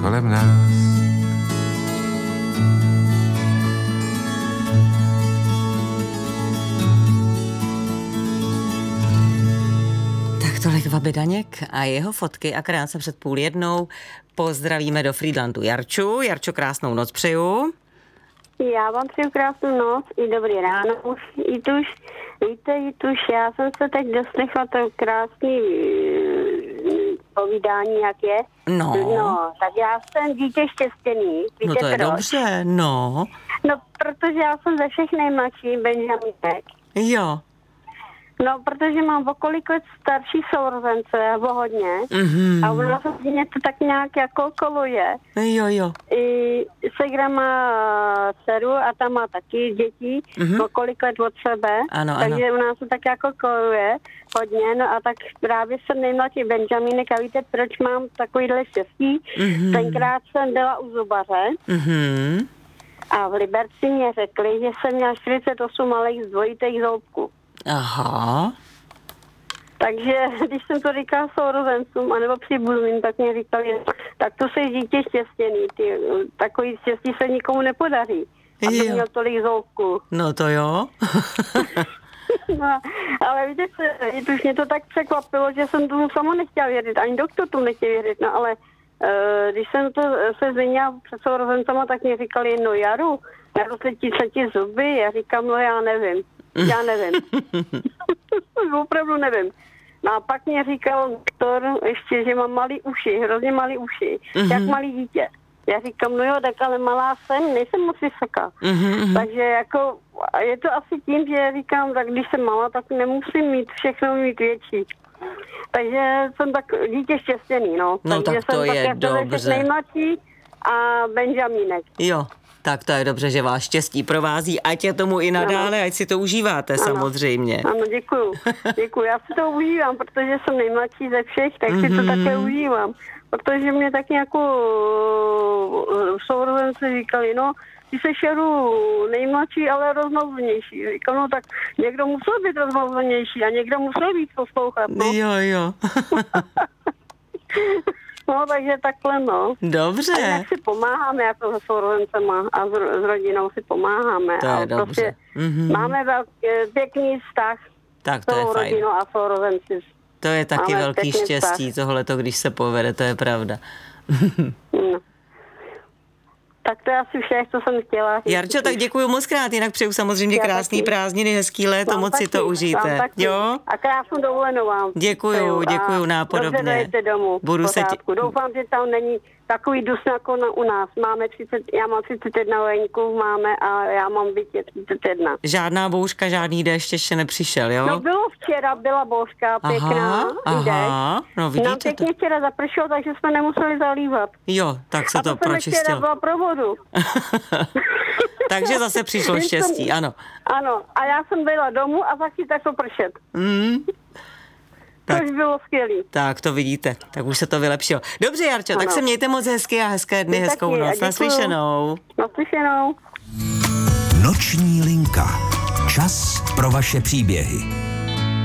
kolem nás. Tolik Vaby Daněk a jeho fotky a krátce před 12:30 pozdravíme do Frýdlantu Jarču. Jarčo, krásnou noc přeju. Já vám přeju krásnou noc i dobrý ráno. Víte, já jsem se teď doslechla to krásný povídání, jak je. No, tak já jsem dítě štěstěný. Víte no to je proč? dobře, no. No, protože já jsem ze všech nejmladší Benjaminek. Jo. No, protože mám o kolik let starší sourozence, o hodně. Mm-hmm. A u nás mě to tak nějak jako koluje. Jo. I segra má dceru a tam má taky děti, o kolik let od sebe. Ano, takže ano. u nás to tak jako koluje hodně. No a tak právě jsem nejmladší Benjaminek a víte, proč mám takovýhle štěstí? Mm-hmm. Tenkrát jsem byla u zubaře. Mm-hmm. A v Liberci mě řekli, že jsem měla 48 malých dvojitých zoubků. Aha. Takže když jsem to říkala sourozencům, anebo příbuzným, tak mě říkali, tak to jsi dítě štěstěný, takový štěstí se nikomu nepodaří, aby měl tolik zoubků. No to jo. No, ale víte, už mě to tak překvapilo, že jsem tomu sama nechtěla věřit, ani doktor tomu nechtěl věřit, no ale když jsem to se zmínila před sourozencama, tak mě říkali, no Jaru, narostly ti zuby, já říkám, no já nevím. Opravdu nevím. No a pak mě říkal doktor ještě, že mám malý uši, hrozně malý uši, jak malý dítě. Já říkám, no jo, tak ale malá jsem, nejsem moc vysoká. Takže jako je to asi tím, že říkám, tak když jsem malá, tak nemusím mít všechno větší. Takže jsem tak dítě štěstěný, no. No takže tak to jsem je dobře. nejmladší a Benjaminek. Jo. Tak to je dobře, že vás štěstí provází, ať je tomu i nadále, ať si to užíváte samozřejmě. Ano, děkuju. Já si to užívám, protože jsem nejmladší ze všech, tak si to také užívám. Protože mě tak nějakou sourozenci říkali, no, ty jsi Jaru nejmladší, ale rozmazlenější. Říkám, no tak někdo musel být rozmazlenější a někdo musel být poslouchat, no. Jo. No, takže takhle, no. Dobře. A jinak si pomáháme jako se sourozencema a s rodinou si pomáháme. To je dobře. Máme pěkný vztah. Tak to je fajn. Rodinou a sourozenci. To je taky Máme velký štěstí, tohleto, když se povede, to je pravda. No. Tak to je asi vše, co jsem chtěla říct. Jarčo, tak děkuju moc krát, jinak přeju samozřejmě krásný prázdniny, hezký léto, moc si to užijte. Jo? A krásnou dovolenou vám. Děkuju, nápodobně. Dobře dojete domů. Budu se Doufám, že tam není takový dus jako u nás. Já mám 31 venku, a já mám bytě 31. Žádná bouřka, žádný déšť ještě nepřišel, jo? No byla bouřka pěkná. Aha, no vidíte. Nám pěkně včera zapršelo, takže jsme nemuseli zalívat. Jo, tak se to pročistilo. A to byla provodu. Takže zase přišlo štěstí, ano. Ano, a já jsem byla domů a taky začalo pršet. Tak. Což bylo skvělý. Tak to vidíte, tak už se to vylepšilo. Dobře, Jarčo, tak se mějte moc hezky a hezké dny, hezkou noc. Naslyšenou. Naslyšenou. Noční linka. Čas pro vaše příběhy.